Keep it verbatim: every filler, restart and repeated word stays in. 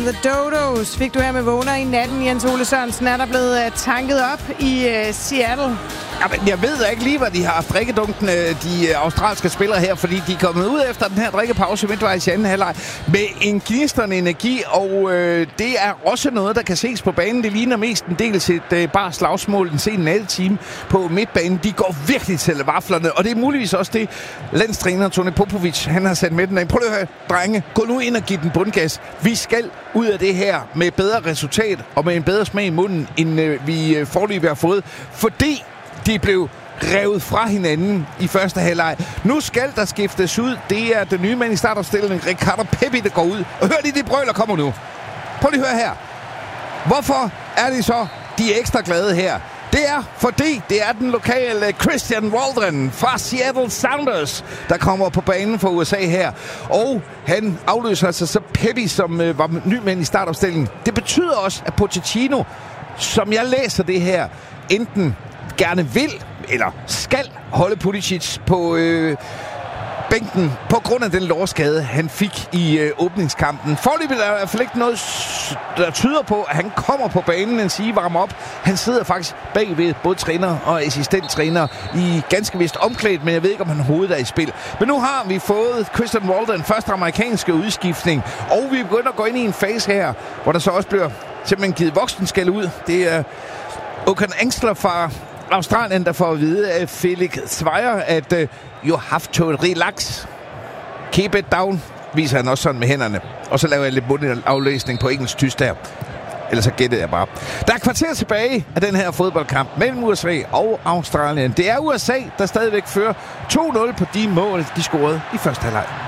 The Dodos fik du her med vågner i natten. Jens Ole Sørensen, er der blevet uh, tanket op i uh, Seattle? Jamen, jeg ved ikke lige, hvad de har haft drikkedunken, de australske spillere her, fordi de er kommet ud efter den her drikkepause midtvejs i anden halvleg med en gnistrende energi, og øh, det er også noget, der kan ses på banen. Det ligner mest en del til et øh, bare slagsmål en sen nattetime på midtbanen. De går virkelig til vaflerne, og det er muligvis også det, landstræner Toni Popovic, han har sat med den af. Prøv at høre, drenge, gå nu ind og giv den bundgas. Vi skal ud af det her med bedre resultat og med en bedre smag i munden, end øh, vi øh, foreløbig har fået, fordi de blev revet fra hinanden i første halvleg. Nu skal der skiftes ud. Det er den nye mand i startopstillingen, Ricardo Pepi, der går ud. Og hør lige, de brøler kommer nu. Prøv lige at høre her. Hvorfor er de så de er ekstra glade her? Det er, fordi det er den lokale Christian Waldron fra Seattle Sounders, der kommer på banen for U S A her. Og han afløser altså så Pepi, som øh, var ny mand i startopstillingen. Det betyder også, at Pochettino, som jeg læser det her, enten gerne vil eller skal holde Pulisic på øh, bænken på grund af den lårskade, han fik i øh, åbningskampen. Foreløbig er der i hvert fald ikke noget, der tyder på, at han kommer på banen, en sige varme op. Han sidder faktisk bagved både træner og assistenttræner i ganske vist omklædt, men jeg ved ikke, om han hovedet er i spil. Men nu har vi fået Christian Waldron, første amerikanske udskiftning, og vi begynder at gå ind i en fase her, hvor der så også bliver simpelthen givet voksenskæld ud. Det er Okan Engstler fra Australien, der får at vide af Felix Zweier, at uh, you have to relax. Keep it down, viser han også sådan med hænderne. Og så laver jeg lidt mundtlig aflæsning på engelsk-tysk der. Ellers så gættede jeg bare. Der er kvarter tilbage af den her fodboldkamp mellem U S A og Australien. Det er U S A, der stadigvæk fører to nul på de mål, de scorede i første halvleg.